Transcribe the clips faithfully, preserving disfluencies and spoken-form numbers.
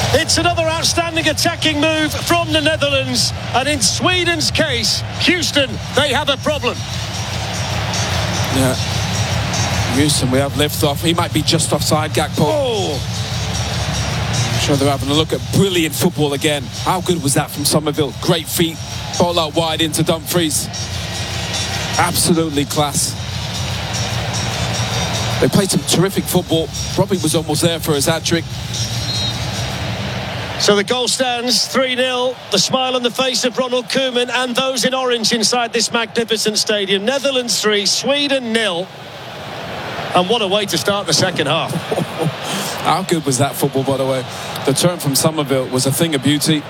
It's another outstanding attacking move from the Netherlands, and in Sweden's case, Houston, they have a problem. Yeah, Houston, we have lift-off. He might be just offside, Gakpo. Oh! I'm sure they're having a look at brilliant football again. How good was that from Somerville? Great feet, ball out wide into Dumfries. Absolutely class. They played some terrific football. Robbie was almost there for his hat-trick. So the goal stands three nil. The smile on the face of Ronald Koeman and those in orange inside this magnificent stadium. Netherlands three, Sweden nil. And what a way to start the second half. How good was that football, by the way? The turn from Somerville was a thing of beauty.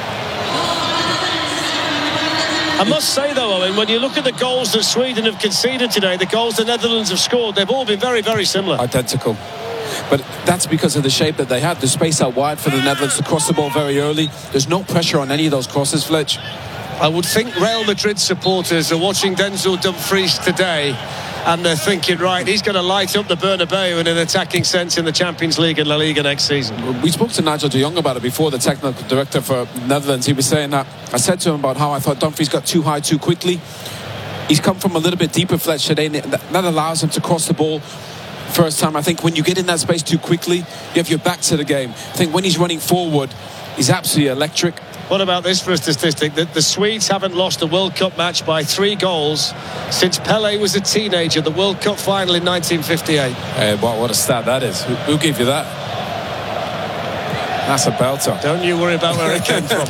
I must say, though, Owen, when you look at the goals that Sweden have conceded today, the goals the Netherlands have scored, they've all been very, very similar. Identical. But that's because of the shape that they had. The space out wide for the Netherlands to cross the ball very early. There's no pressure on any of those crosses, Fletch. I would think Real Madrid supporters are watching Denzel Dumfries today, and they're thinking, right, he's going to light up the Bernabeu in an attacking sense in the Champions League and La Liga next season. We spoke to Nigel de Jong about it before, the technical director for Netherlands. He was saying that, I said to him about how I thought Dumfries got too high too quickly. He's come from a little bit deeper, Fletch, today. That allows him to cross the ball first time. I think when you get in that space too quickly, you have your back to the game. I think when he's running forward, he's absolutely electric. What about this for a statistic? The, the Swedes haven't lost a World Cup match by three goals since Pelé was a teenager, the World Cup final in nineteen fifty-eight. Hey, what, what a stat that is. Who, who gave you that? That's a belter. Don't you worry about where it came from.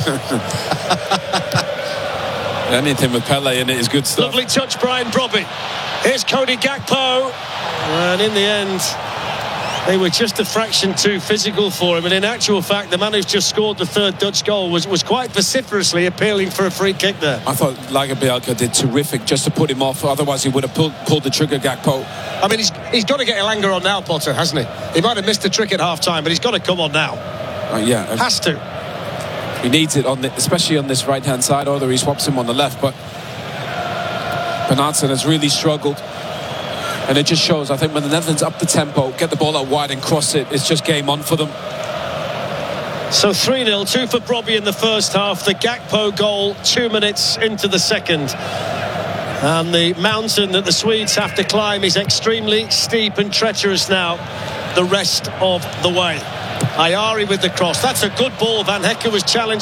Anything with Pelé in it is good stuff. Lovely touch, Brian Brobby. Here's Cody Gakpo. And in the end, they were just a fraction too physical for him. And in actual fact, the man who's just scored the third Dutch goal was, was quite vociferously appealing for a free kick there. I thought Lagerbielke did terrific just to put him off. Otherwise, he would have pulled, pulled the trigger, Gakpo. I mean, he's, he's got to get Elanga on now, Potter, hasn't he? He might have missed the trick at half-time, but he's got to come on now. Uh, yeah. Has to. He needs it, on the, especially on this right-hand side, although he swaps him on the left. But Bernardsson has really struggled. And it just shows, I think, when the Netherlands up the tempo, get the ball out wide and cross it, it's just game on for them. So three nil, two for Brobby in the first half. The Gakpo goal two minutes into the second. And the mountain that the Swedes have to climb is extremely steep and treacherous now the rest of the way. Ayari with the cross. That's a good ball. Van Hekken was challenged.